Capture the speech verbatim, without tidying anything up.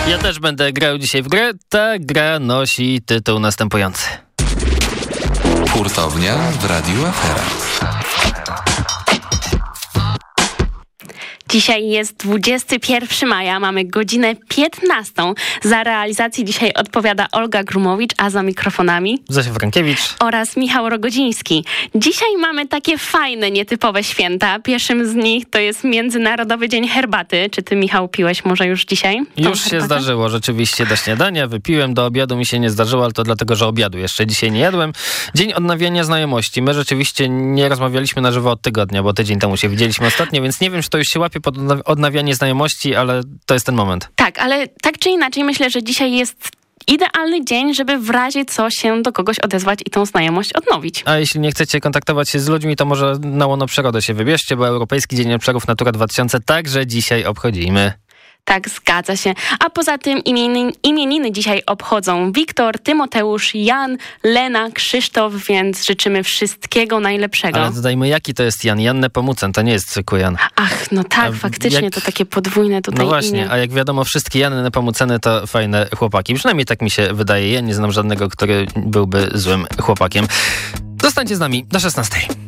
Ja też będę grał dzisiaj w grę. Ta gra nosi tytuł następujący. Hurtownia w Radiu Afera. Dzisiaj jest dwudziestego pierwszego maja, mamy godzinę piętnastą. Za realizację dzisiaj odpowiada Olga Grumowicz, a za mikrofonami Zosia Frankiewicz oraz Michał Rogodziński. Dzisiaj mamy takie fajne, nietypowe święta. Pierwszym z nich to jest Międzynarodowy Dzień Herbaty. Czy ty, Michał, piłeś może już dzisiaj tą Już herbatę? się zdarzyło rzeczywiście do śniadania. Wypiłem, do obiadu mi się nie zdarzyło, ale to dlatego, że obiadu jeszcze dzisiaj nie jadłem. Dzień odnawiania znajomości. My rzeczywiście nie rozmawialiśmy na żywo od tygodnia, bo tydzień temu się widzieliśmy ostatnio, więc nie wiem, czy to już się łapie pod odnawianie znajomości, ale to jest ten moment. Tak, ale tak czy inaczej myślę, że dzisiaj jest idealny dzień, żeby w razie co się do kogoś odezwać i tą znajomość odnowić. A jeśli nie chcecie kontaktować się z ludźmi, to może na łono przyrody się wybierzcie, bo Europejski Dzień Obszarów Natura dwa tysiące także dzisiaj obchodzimy. Tak, zgadza się. A poza tym imieniny, imieniny dzisiaj obchodzą Wiktor, Tymoteusz, Jan, Lena, Krzysztof, więc życzymy wszystkiego najlepszego. Ale dodajmy, jaki to jest Jan? Jan Nepomucen, to nie jest zwykły Jan. Ach, no tak, A faktycznie jak... to takie podwójne tutaj No właśnie, imię. a jak wiadomo, wszystkie Jany Nepomuceny to fajne chłopaki. Przynajmniej tak mi się wydaje. Ja nie znam żadnego, który byłby złym chłopakiem. Zostańcie z nami do szesnastej.